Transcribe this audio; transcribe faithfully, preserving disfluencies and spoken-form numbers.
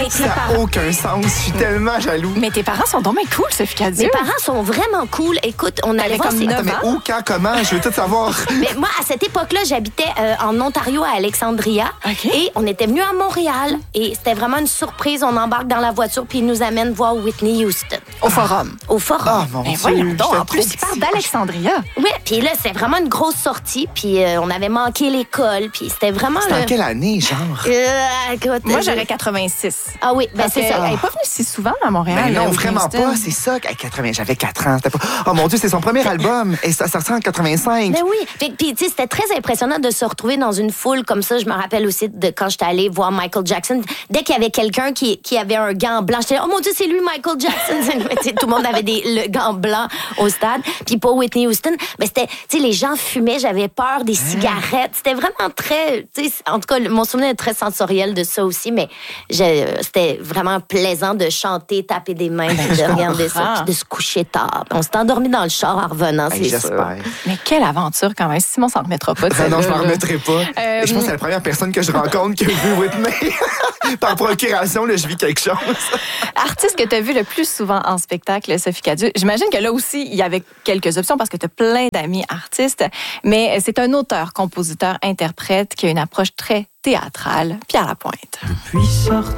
avec Ça le n'a parent. aucun sens. Je suis tellement jaloux. Mais tes parents sont donc bien cool, Sophie Cadieux. Mes parents sont vraiment cool. Écoute, on allait voir... comme ces- neuf Attends, mais ans? où, quand, comment? Je veux tout savoir. Mais moi, à cette époque-là, j'habitais euh, en Ontario, à Alexandria. OK. Et on était venus à Montréal. Et c'était vraiment une surprise. On embarque dans la voiture, puis ils nous amènent voir Whitney Houston. Au forum. Au forum. Ah, mon Mais Dieu. voyons donc, j'étais en plus, trop il part petit. d'Alexandria. Oui, puis là, c'était vraiment une grosse sortie. Puis euh, on avait manqué l'école. Puis c'était vraiment... C'était en le- quelle année, genre? Euh, écoute, Moi, je- j'aurais quatre-vingt-six. Ah oui, ben Parce c'est qu'elle ça. n'est pas venue si souvent à Montréal. Mais non, euh, vraiment Houston. pas. C'est ça. À quatre-vingts, j'avais quatre ans. C'était pas... Oh mon Dieu, c'est son premier album. Et ça, ça ressort en quatre-vingt-cinq. Ben oui. Puis, puis, tu sais, c'était très impressionnant de se retrouver dans une foule comme ça. Je me rappelle aussi de quand j'étais allée voir Michael Jackson. Dès qu'il y avait quelqu'un qui, qui avait un gant blanc, j'étais là, oh mon Dieu, c'est lui, Michael Jackson. Tu sais, tout le monde avait des, le gant blanc au stade. Puis pour Whitney Houston, ben c'était, tu sais, les gens fumaient, j'avais peur des cigarettes. C'était vraiment très, tu sais, en tout cas, mon souvenir est très sensoriel de ça aussi, mais je- c'était vraiment plaisant de chanter, taper des mains, puis de regarder ça, comprends. puis de se coucher tard. On s'est endormi dans le char en revenant, Hey, c'est sûr. J'espère. Mais quelle aventure quand même. Simon s'en remettra pas de Ben non, je m'en celle-là, là. remettrai pas. Euh, Et je pense que c'est la première personne que je rencontre qui a vu Whitney. Par procuration, là, je vis quelque chose. Artiste que tu as vu le plus souvent en spectacle, Sophie Cadieux. J'imagine que là aussi, il y avait quelques options parce que tu as plein d'amis artistes, mais c'est un auteur, compositeur, interprète qui a une approche très théâtrale. Pierre Lapointe. Puis sorti